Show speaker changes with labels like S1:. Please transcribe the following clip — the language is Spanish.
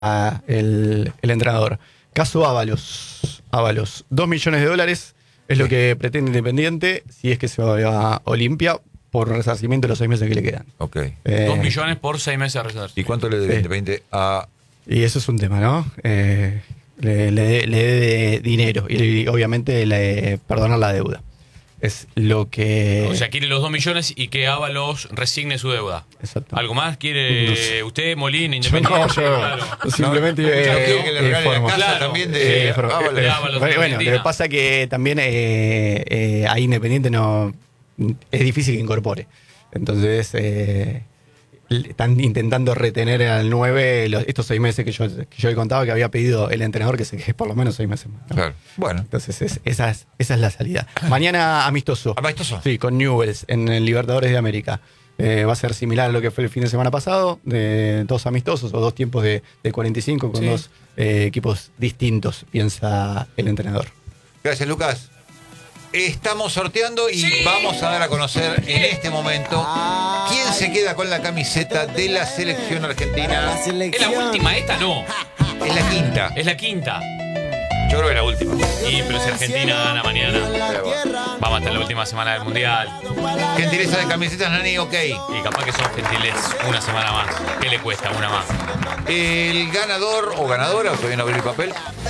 S1: el entrenador. Caso Ábalos. Ábalos, $2 millones es lo que pretende Independiente si es que se va a Olimpia por resarcimiento de los 6 meses que le quedan.
S2: Ok.
S3: 2 millones por 6 meses de resarcimiento.
S2: ¿Y cuánto le debe Independiente a...?
S1: Y eso es un tema, ¿no? Le debe dinero y obviamente perdonar la deuda. Es lo que...
S3: O sea, quiere los 2 millones y que Ábalos resigne su deuda.
S1: Exacto.
S3: ¿Algo más quiere
S1: No sé.
S3: usted, Molina,
S1: Yo
S3: Independiente?
S1: claro. Simplemente
S2: quiero que le regale la casa
S3: Claro.
S2: también de Ábalos.
S3: de Ábalos,
S1: bueno, lo
S3: Argentina.
S1: que pasa que también ahí Independiente no es difícil que incorpore. Entonces están intentando retener al 9 estos 6 meses que yo he contado que había pedido el entrenador que se quede por lo menos 6 meses más, ¿no?
S2: Claro. Bueno.
S1: Entonces esa es la salida. Mañana amistoso.
S2: ¿Amistoso?
S1: Sí, con Newell's en el Libertadores de América. Va a ser similar a lo que fue el fin de semana pasado, de 2 amistosos o 2 tiempos de 45 con 2 equipos distintos, piensa el entrenador.
S2: Gracias, Lucas. Estamos sorteando y vamos a dar a conocer en este momento quién se queda con la camiseta de la selección argentina.
S3: ¿Es la última esta? No.
S2: Es la quinta.
S3: Es la quinta.
S2: Yo creo que es la última.
S3: Y pero si Argentina gana mañana, vamos hasta la última semana del Mundial.
S2: Gentileza de camisetas, Nani, ok.
S3: Y capaz que son gentiles una semana más. ¿Qué le cuesta una más?
S2: El ganador o ganadora, todavía no abrí el papel,